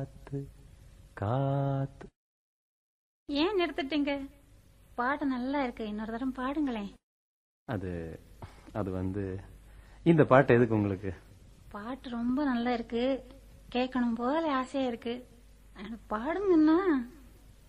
காத்து காத்து. ஏன் நிறுத்திட்டீங்க? பாட்டு நல்லா இருக்கு, இன்னொரு தரம் பாடுங்களேன். அது அது இந்த பாட்டு எதுக்கு உங்களுக்கு? பாட்டு ரொம்ப நல்லா இருக்கு, கேட்கணும் போல ஆசையா இருக்கு, பாடுங்கன்னா.